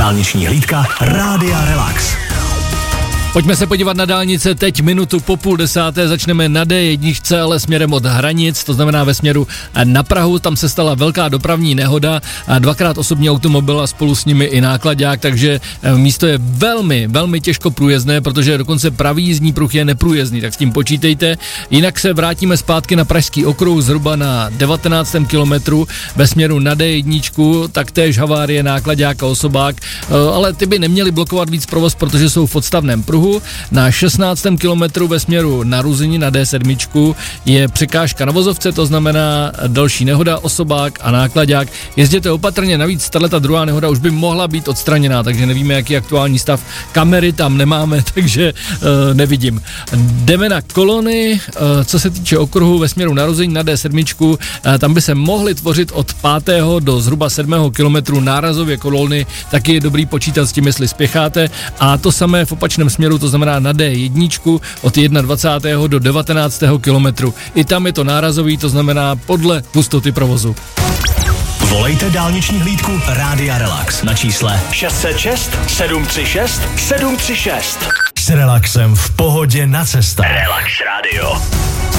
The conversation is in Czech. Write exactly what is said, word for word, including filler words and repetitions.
Dálniční hlídka Rádia Relax. Pojďme se podívat na dálnice, teď minutu po půl desáté, začneme na dé jedna, ale směrem od Hranic, to znamená ve směru na Prahu, tam se stala velká dopravní nehoda, a dvakrát osobní automobil a spolu s nimi i náklaďák, takže místo je velmi, velmi těžko průjezdné, protože dokonce pravý jízdní pruh je neprůjezdný, tak s tím počítejte. Jinak se vrátíme zpátky na Pražský okruh zhruba na devatenáctém kilometru ve směru na dé jedna, taktéž havárie, náklaďák a osobák, ale ty by neměli blokovat víc provoz, protože jsou v odstavném pruhu. Na šestnáctém kilometru ve směru na Ruzyni na dé sedm je překážka na vozovce, to znamená další nehoda, osobák a náklaďák. Jezděte opatrně, navíc tato druhá nehoda už by mohla být odstraněná, takže nevíme, jaký je aktuální stav. Kamery tam nemáme, takže uh, nevidím. Jdeme na kolony, uh, co se týče okruhu ve směru na Ruzyni na dé sedm, uh, tam by se mohly tvořit od pátého do zhruba sedmého kilometru nárazově kolony, taky je dobrý počítat s tím, jestli spěcháte, a to samé v opačném směru, to znamená na dé jedna od dvacátého prvního do devatenáctého kilometru. I tam je to nárazový, to znamená podle hustoty provozu. Volejte dálniční hlídku Rádia Relax na čísle šest set šest sedm tři šest sedm tři šest. S relaxem v pohodě na cestách. Relax Radio.